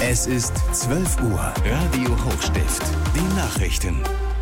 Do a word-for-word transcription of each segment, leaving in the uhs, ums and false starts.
Es ist zwölf Uhr. Radio Hochstift. Die Nachrichten.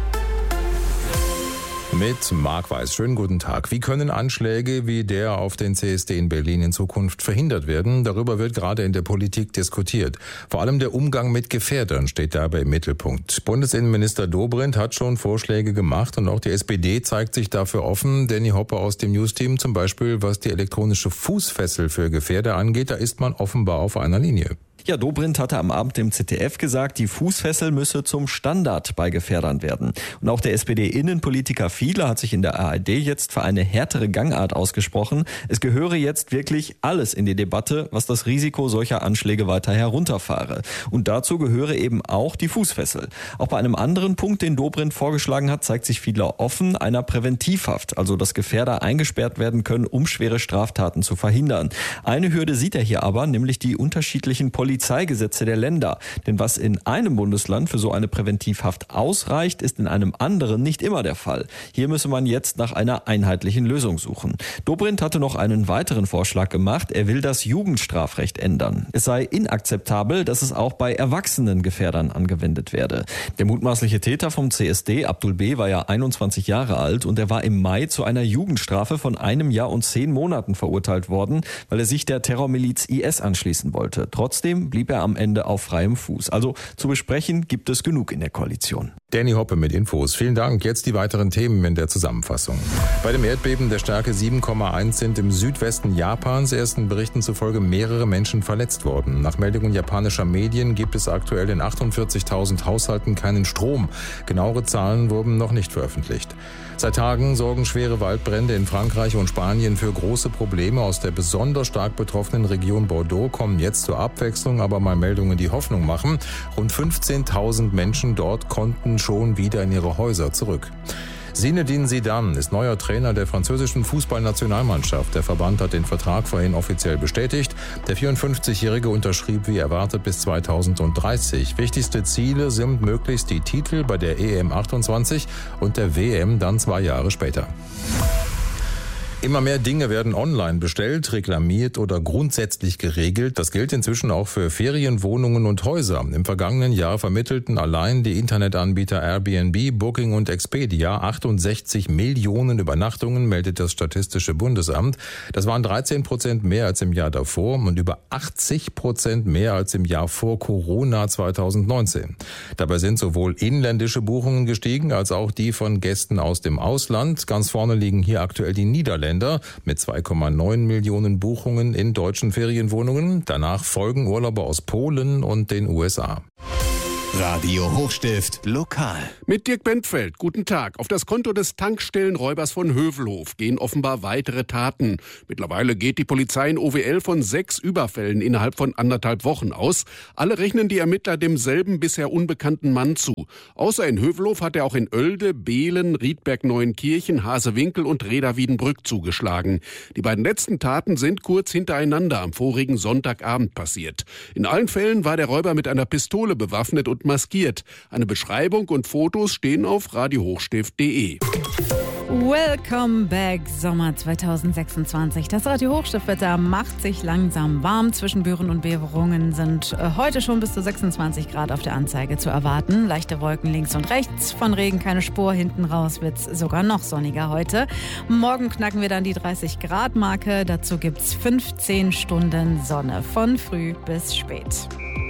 Mit Marc Weiß. Schönen guten Tag. Wie können Anschläge wie der auf den C S D in Berlin in Zukunft verhindert werden? Darüber wird gerade in der Politik diskutiert. Vor allem der Umgang mit Gefährdern steht dabei im Mittelpunkt. Bundesinnenminister Dobrindt hat schon Vorschläge gemacht und auch die S P D zeigt sich dafür offen. Danny Hoppe aus dem Newsteam zum Beispiel, was die elektronische Fußfessel für Gefährder angeht, da ist man offenbar auf einer Linie. Ja, Dobrindt hatte am Abend im Z D F gesagt, die Fußfessel müsse zum Standard bei Gefährdern werden. Und auch der S P D-Innenpolitiker Fiedler hat sich in der A R D jetzt für eine härtere Gangart ausgesprochen. Es gehöre jetzt wirklich alles in die Debatte, was das Risiko solcher Anschläge weiter herunterfahre. Und dazu gehöre eben auch die Fußfessel. Auch bei einem anderen Punkt, den Dobrindt vorgeschlagen hat, zeigt sich Fiedler offen einer Präventivhaft, also dass Gefährder eingesperrt werden können, um schwere Straftaten zu verhindern. Eine Hürde sieht er hier aber, nämlich die unterschiedlichen Polizei Polizeigesetze der Länder. Denn was in einem Bundesland für so eine Präventivhaft ausreicht, ist in einem anderen nicht immer der Fall. Hier müsse man jetzt nach einer einheitlichen Lösung suchen. Dobrindt hatte noch einen weiteren Vorschlag gemacht. Er will das Jugendstrafrecht ändern. Es sei inakzeptabel, dass es auch bei erwachsenen Gefährdern angewendet werde. Der mutmaßliche Täter vom C S D, Abdul B., war ja einundzwanzig Jahre alt und er war im Mai zu einer Jugendstrafe von einem Jahr und zehn Monaten verurteilt worden, weil er sich der Terrormiliz I S anschließen wollte. Trotzdem blieb er am Ende auf freiem Fuß. Also zu besprechen gibt es genug in der Koalition. Danny Hoppe mit Infos. Vielen Dank. Jetzt die weiteren Themen in der Zusammenfassung. Bei dem Erdbeben der Stärke sieben Komma eins sind im Südwesten Japans ersten Berichten zufolge mehrere Menschen verletzt worden. Nach Meldungen japanischer Medien gibt es aktuell in achtundvierzigtausend Haushalten keinen Strom. Genauere Zahlen wurden noch nicht veröffentlicht. Seit Tagen sorgen schwere Waldbrände in Frankreich und Spanien für große Probleme. Aus der besonders stark betroffenen Region Bordeaux kommen jetzt zur Abwechslung aber mal Meldungen, die Hoffnung machen. Rund fünfzehntausend Menschen dort konnten schon wieder in ihre Häuser zurück. Zinedine Zidane ist neuer Trainer der französischen Fußballnationalmannschaft. Der Verband hat den Vertrag vorhin offiziell bestätigt. Der vierundfünfzigjährige unterschrieb wie erwartet bis zweitausenddreißig. Wichtigste Ziele sind möglichst die Titel bei der E M achtundzwanzig und der W M dann zwei Jahre später. Immer mehr Dinge werden online bestellt, reklamiert oder grundsätzlich geregelt. Das gilt inzwischen auch für Ferienwohnungen und Häuser. Im vergangenen Jahr vermittelten allein die Internetanbieter Airbnb, Booking und Expedia achtundsechzig Millionen Übernachtungen, meldet das Statistische Bundesamt. Das waren dreizehn Prozent mehr als im Jahr davor und über achtzig Prozent mehr als im Jahr vor Corona zweitausendneunzehn. Dabei sind sowohl inländische Buchungen gestiegen als auch die von Gästen aus dem Ausland. Ganz vorne liegen hier aktuell die Niederländer mit zwei Komma neun Millionen Buchungen in deutschen Ferienwohnungen. Danach folgen Urlauber aus Polen und den U S A. Radio Hochstift lokal. Mit Dirk Bentfeld, guten Tag. Auf das Konto des Tankstellenräubers von Hövelhof gehen offenbar weitere Taten. Mittlerweile geht die Polizei in O W L von sechs Überfällen innerhalb von anderthalb Wochen aus. Alle rechnen die Ermittler demselben bisher unbekannten Mann zu. Außer in Hövelhof hat er auch in Oelde, Behlen, Riedberg-Neuenkirchen, Hasewinkel und Reda-Wiedenbrück zugeschlagen. Die beiden letzten Taten sind kurz hintereinander am vorigen Sonntagabend passiert. In allen Fällen war der Räuber mit einer Pistole bewaffnet und maskiert. Eine Beschreibung und Fotos stehen auf radio hochstift punkt de. Welcome back, Sommer zweitausendsechsundzwanzig. Das Radio Hochstiftwetter macht sich langsam warm. Zwischen Büren und Beverungen sind äh, heute schon bis zu sechsundzwanzig Grad auf der Anzeige zu erwarten. Leichte Wolken links und rechts, von Regen keine Spur. Hinten raus wird's sogar noch sonniger heute. Morgen knacken wir dann die dreißig Grad Marke. Dazu gibt's fünfzehn Stunden Sonne von früh bis spät.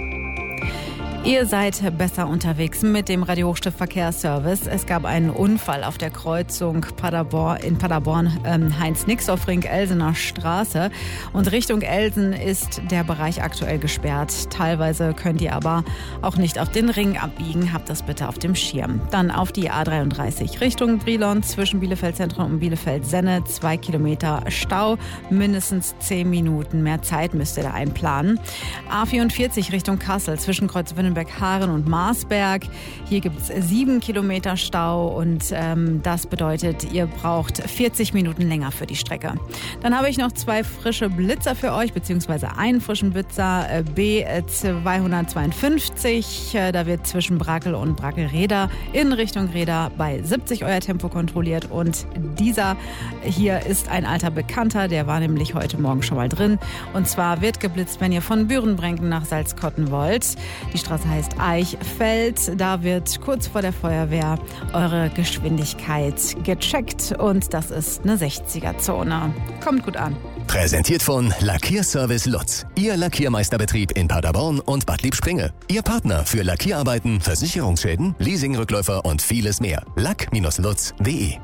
Ihr seid besser unterwegs mit dem Radio Hochstift Verkehrsservice. Es gab einen Unfall auf der Kreuzung Paderborn, in Paderborn, ähm, Heinz-Nixdorf-Ring-Elsener Straße. Und Richtung Elsen ist der Bereich aktuell gesperrt. Teilweise könnt ihr aber auch nicht auf den Ring abbiegen. Habt das bitte auf dem Schirm. Dann auf die A dreiunddreißig Richtung Brilon zwischen Bielefeld Zentrum und Bielefeld-Senne. Zwei Kilometer Stau, mindestens zehn Minuten mehr Zeit müsst ihr da einplanen. A vierundvierzig Richtung Kassel zwischen Kreuzwinne Beck-Haren und Marsberg. Hier gibt es sieben Kilometer Stau und ähm, das bedeutet, ihr braucht vierzig Minuten länger für die Strecke. Dann habe ich noch zwei frische Blitzer für euch, beziehungsweise einen frischen Blitzer, äh, B zweihundertzweiundfünfzig. Äh, da wird zwischen Brakel und Brakel-Reda in Richtung Reda bei siebzig euer Tempo kontrolliert. Und dieser hier ist ein alter Bekannter, der war nämlich heute Morgen schon mal drin. Und zwar wird geblitzt, wenn ihr von Bürenbrenken nach Salzkotten wollt. Die Straße heißt Eichfeld. Da wird kurz vor der Feuerwehr eure Geschwindigkeit gecheckt und das ist eine sechziger-Zone. Kommt gut an. Präsentiert von Lackierservice Lutz. Ihr Lackiermeisterbetrieb in Paderborn und Bad Liebspringe. Ihr Partner für Lackierarbeiten, Versicherungsschäden, Leasingrückläufer und vieles mehr. lack Bindestrich lutz punkt de.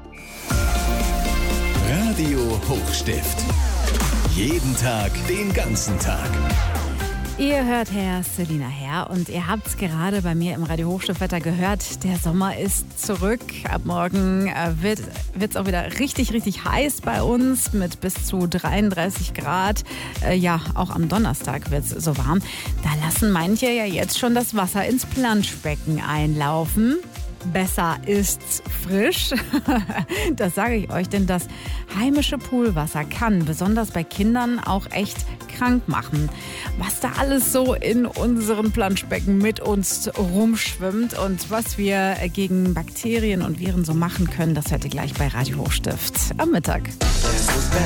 Radio Hochstift. Jeden Tag, den ganzen Tag. Ihr hört Herr Selina Herr und ihr habt es gerade bei mir im Radio Hochstiftwetter gehört. Der Sommer ist zurück. Ab morgen äh, wird es auch wieder richtig, richtig heiß bei uns mit bis zu dreiunddreißig Grad. Äh, ja, auch am Donnerstag wird es so warm. Da lassen manche ja jetzt schon das Wasser ins Planschbecken einlaufen. Besser ist's frisch. Das sage ich euch, denn das heimische Poolwasser kann besonders bei Kindern auch echt krank machen. Was da alles so in unseren Planschbecken mit uns rumschwimmt und was wir gegen Bakterien und Viren so machen können, das hört ihr gleich bei Radio Hochstift am Mittag.